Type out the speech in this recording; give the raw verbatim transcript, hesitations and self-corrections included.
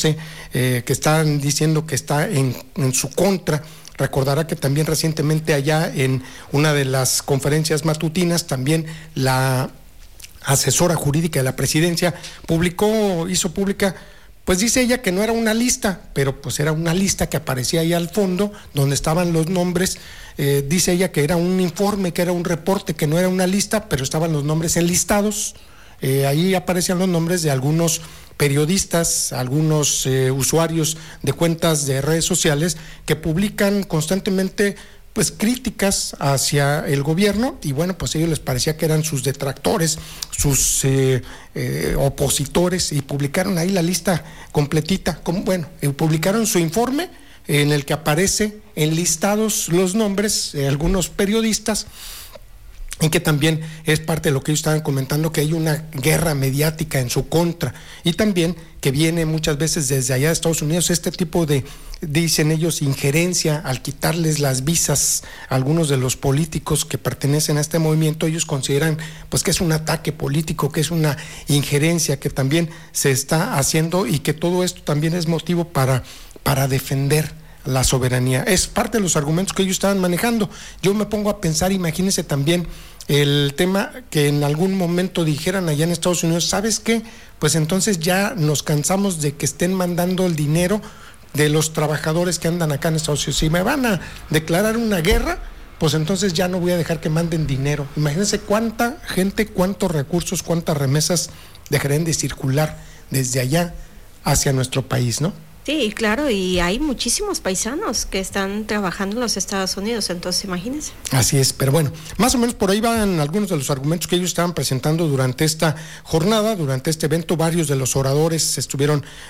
quejándose, eh, que están diciendo que está en, en su contra. Recordará que también recientemente allá en una de las conferencias matutinas, también la asesora jurídica de la presidencia publicó, hizo pública, pues dice ella que no era una lista, pero pues era una lista que aparecía ahí al fondo, donde estaban los nombres. Eh, dice ella que era un informe, que era un reporte, que no era una lista, pero estaban los nombres enlistados. Eh, ahí aparecían los nombres de algunos periodistas, algunos eh, usuarios de cuentas de redes sociales que publican constantemente pues críticas hacia el gobierno, y bueno, pues a ellos les parecía que eran sus detractores, sus eh, eh, opositores, y publicaron ahí la lista completita. Como, bueno, eh, publicaron su informe en el que aparece enlistados los nombres de algunos periodistas, y que también es parte de lo que ellos estaban comentando, que hay una guerra mediática en su contra, y también que viene muchas veces desde allá de Estados Unidos este tipo de, dicen ellos, injerencia al quitarles las visas a algunos de los políticos que pertenecen a este movimiento. Ellos consideran pues que es un ataque político, que es una injerencia que también se está haciendo, y que todo esto también es motivo para, para defender la soberanía. Es parte de los argumentos que ellos estaban manejando. Yo me pongo a pensar, imagínense también el tema que en algún momento dijeran allá en Estados Unidos, ¿sabes qué? Pues entonces ya nos cansamos de que estén mandando el dinero de los trabajadores que andan acá en Estados Unidos. Si me van a declarar una guerra, pues entonces ya no voy a dejar que manden dinero. Imagínense cuánta gente, cuántos recursos, cuántas remesas dejarían de circular desde allá hacia nuestro país, ¿no? Sí, claro, y hay muchísimos paisanos que están trabajando en los Estados Unidos, entonces imagínense. Así es, pero bueno, más o menos por ahí van algunos de los argumentos que ellos estaban presentando durante esta jornada, durante este evento. Varios de los oradores estuvieron